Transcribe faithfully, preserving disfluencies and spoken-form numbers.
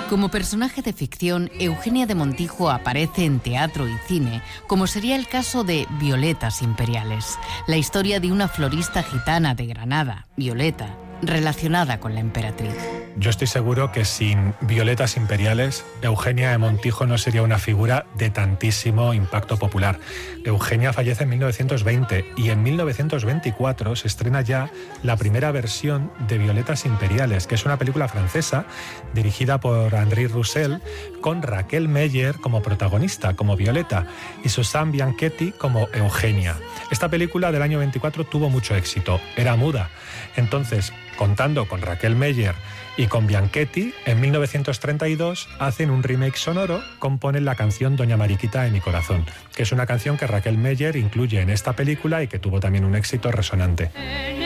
Como personaje de ficción, Eugenia de Montijo aparece en teatro y cine, como sería el caso de Violetas Imperiales, la historia de una florista gitana de Granada, Violeta, relacionada con la emperatriz. Yo estoy seguro que sin Violetas Imperiales, Eugenia de Montijo no sería una figura de tantísimo impacto popular. Eugenia fallece en mil novecientos veinte y en mil novecientos veinticuatro se estrena ya la primera versión de Violetas Imperiales, que es una película francesa dirigida por Henri Roussel, con Raquel Meyer como protagonista, como Violeta, y Susanne Bianchetti como Eugenia. Esta película del año veinticuatro tuvo mucho éxito, era muda. Entonces, contando con Raquel Meyer y con Bianchetti, en mil novecientos treinta y dos hacen un remake sonoro, componen la canción Doña Mariquita de mi corazón, que es una canción que Raquel Meyer incluye en esta película y que tuvo también un éxito resonante.